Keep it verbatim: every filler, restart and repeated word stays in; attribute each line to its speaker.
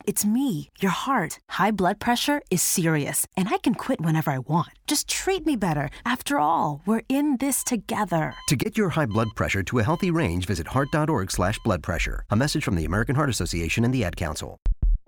Speaker 1: It's me, your heart. High blood pressure is serious, and I can quit whenever I want. Just treat me better. After all, we're in this together.
Speaker 2: To get your high blood pressure to a healthy range, visit heart dot org slash blood pressure. A message from the American Heart Association and the Ad Council.